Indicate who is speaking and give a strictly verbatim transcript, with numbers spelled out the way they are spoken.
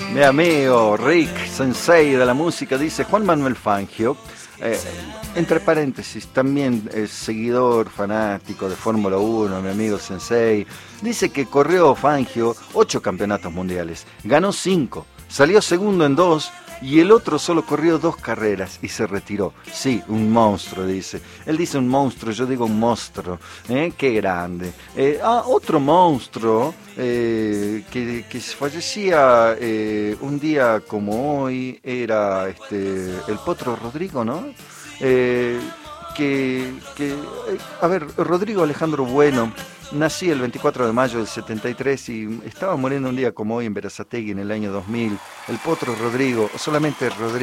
Speaker 1: Mi amigo Rick, sensei de la música, dice Juan Manuel Fangio, eh, entre paréntesis, también es seguidor fanático de Fórmula uno, mi amigo sensei, dice que corrió Fangio ocho campeonatos mundiales, ganó cinco, salió segundo en dos y el otro solo corrió dos carreras y se retiró. Sí, un monstruo, dice. Él dice un monstruo, yo digo un monstruo. ¿Eh? Qué grande. Eh, ah, otro monstruo eh, que, que fallecía eh, un día como hoy era este, el Potro Rodrigo, ¿no? Eh, que, que, a ver, Rodrigo Alejandro Bueno. Nací el veinticuatro de mayo del setenta y tres y estaba muriendo un día como hoy en Berazategui en el año dos mil. El Potro Rodrigo, o solamente Rodrigo.